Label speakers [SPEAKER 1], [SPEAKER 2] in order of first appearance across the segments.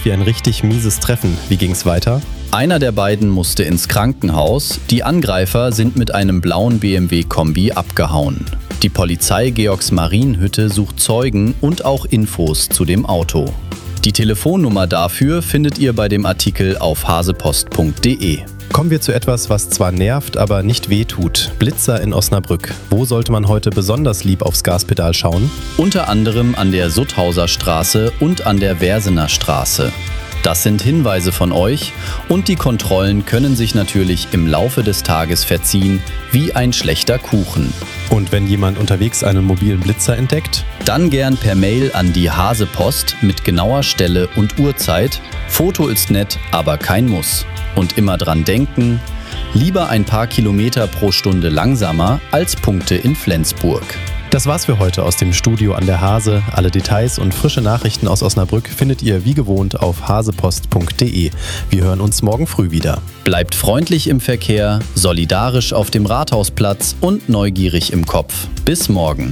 [SPEAKER 1] wie ein richtig mieses Treffen. Wie ging's weiter?
[SPEAKER 2] Einer der beiden musste ins Krankenhaus. Die Angreifer sind mit einem blauen BMW-Kombi abgehauen. Die Polizei Georgsmarienhütte sucht Zeugen und auch Infos zu dem Auto. Die Telefonnummer dafür findet ihr bei dem Artikel auf hasepost.de.
[SPEAKER 1] Kommen wir zu etwas, was zwar nervt, aber nicht wehtut. Blitzer in Osnabrück. Wo sollte man heute besonders lieb aufs Gaspedal schauen?
[SPEAKER 2] Unter anderem an der Sutthauser Straße und an der Versener Straße. Das sind Hinweise von euch und die Kontrollen können sich natürlich im Laufe des Tages verziehen wie ein schlechter Kuchen.
[SPEAKER 1] Und wenn jemand unterwegs einen mobilen Blitzer entdeckt?
[SPEAKER 2] Dann gern per Mail an die Hasepost mit genauer Stelle und Uhrzeit. Foto ist nett, aber kein Muss. Und immer dran denken, lieber ein paar Kilometer pro Stunde langsamer als Punkte in Flensburg.
[SPEAKER 1] Das war's für heute aus dem Studio an der Hase. Alle Details und frische Nachrichten aus Osnabrück findet ihr wie gewohnt auf hasepost.de. Wir hören uns morgen früh wieder.
[SPEAKER 2] Bleibt freundlich im Verkehr, solidarisch auf dem Rathausplatz und neugierig im Kopf. Bis morgen.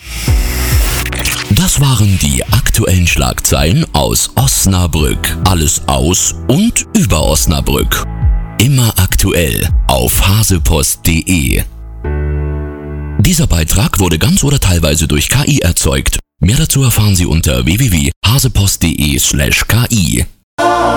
[SPEAKER 3] Das waren die aktuellen Schlagzeilen aus Osnabrück. Alles aus und über Osnabrück. Immer aktuell auf hasepost.de. Dieser Beitrag wurde ganz oder teilweise durch KI erzeugt. Mehr dazu erfahren Sie unter www.hasepost.de/ki.